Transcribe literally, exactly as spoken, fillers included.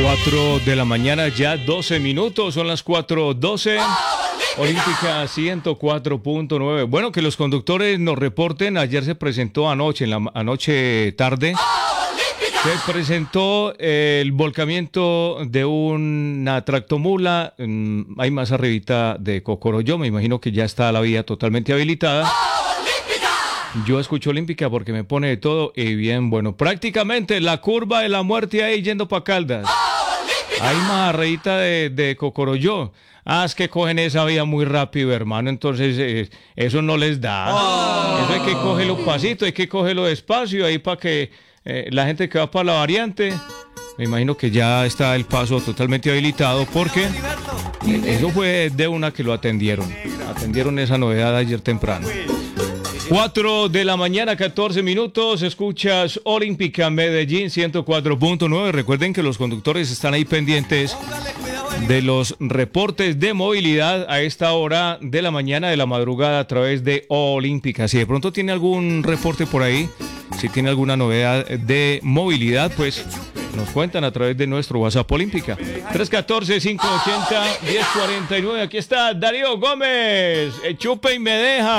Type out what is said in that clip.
cuatro de la mañana, ya doce minutos, son las cuatro doce. Olímpica ciento cuatro punto nueve. Bueno, que los conductores nos reporten. Ayer se presentó anoche, en la anoche tarde, se presentó el volcamiento de una tractomula. Hay más arribita de Cocoroyo. Me imagino que ya está la vía totalmente habilitada. Yo escucho Olímpica porque me pone de todo. Y bien, bueno, prácticamente la curva de la muerte ahí yendo para Caldas. Hay más arribita de, de Cocoroyo. Ah, es que cogen esa vía muy rápido, hermano, entonces eh, eso no les da. Oh. Eso hay que cogerlo pasito, hay que cogerlo despacio ahí para que eh, la gente que va para la variante, me imagino que ya está el paso totalmente habilitado porque eh, eso fue de una que lo atendieron. Atendieron esa novedad ayer temprano. cuatro de la mañana, catorce minutos, escuchas Olímpica Medellín ciento cuatro punto nueve. Recuerden que los conductores están ahí pendientes de los reportes de movilidad a esta hora de la mañana, de la madrugada, a través de Olímpica. Si de pronto tiene algún reporte por ahí, si tiene alguna novedad de movilidad, pues nos cuentan a través de nuestro WhatsApp Olímpica. tres uno cuatro, cinco ocho cero, uno cero cuatro nueve. Aquí está Darío Gómez. Chupe y me deja.